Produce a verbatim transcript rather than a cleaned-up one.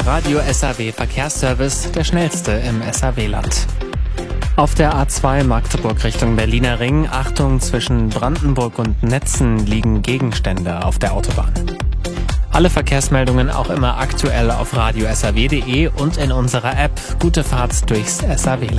Der Radio S A W Verkehrsservice, der schnellste im S A W-Land. Auf der A zwei Magdeburg Richtung Berliner Ring, Achtung, zwischen Brandenburg und Netzen liegen Gegenstände auf der Autobahn. Alle Verkehrsmeldungen auch immer aktuell auf radio s a w punkt d e und in unserer App. Gute Fahrt durchs S A W-Land.